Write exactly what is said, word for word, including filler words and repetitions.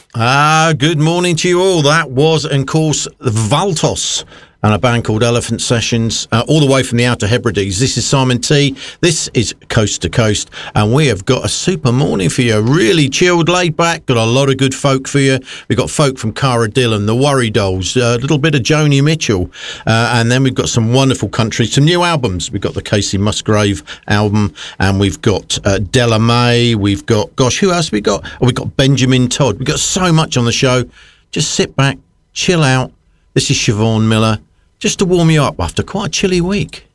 Ah, good morning to you all. That was, of course, Valtos and a band called Elephant Sessions, uh, all the way from the Outer Hebrides. This is Simon T. This is Coast to Coast, and we have got a super morning for you. Really chilled, laid back, got a lot of good folk for you. We've got folk from Cara Dillon, the Worry Dolls, a little bit of Joni Mitchell, uh, and then we've got some wonderful country, some new albums. We've got the Casey Musgrave album, and we've got uh, Della May, we've got, gosh, who else have we got? Oh, we've got Benjamin Todd. We've got so much on the show. Just sit back, chill out. This is Siobhan Miller, just to warm you up after quite a chilly week.